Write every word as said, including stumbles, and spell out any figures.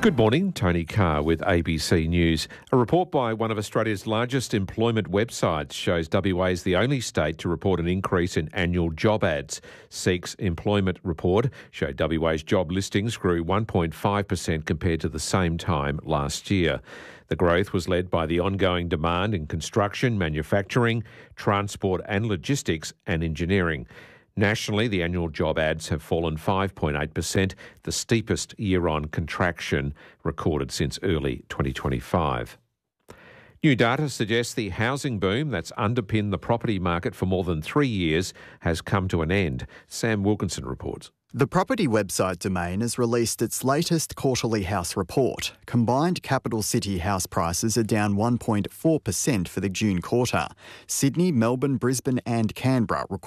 Good morning, Tony Carr with A B C News. A report by one of Australia's largest employment websites shows W A is the only state to report an increase in annual job ads. SEEK's employment report showed W A's job listings grew one point five percent compared to the same time last year. The growth was led by the ongoing demand in construction, manufacturing, transport and logistics and engineering. Nationally, the annual job ads have fallen five point eight percent, the steepest year-on contraction recorded since early twenty twenty-five. New data suggests the housing boom that's underpinned the property market for more than three years has come to an end. Sam Wilkinson reports. The property website Domain has released its latest quarterly house report. Combined capital city house prices are down one point four percent for the June quarter. Sydney, Melbourne, Brisbane and Canberra recorded